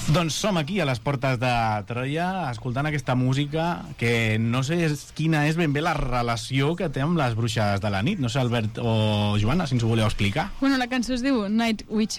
Doncs som aquí a les portes de Troia escoltant aquesta música que no sé quina és ben bé la relació que té amb les bruixes de la nit. No sé, Albert o Joana, si ens ho voleu explicar. Bueno, la cançó es diu Night Witches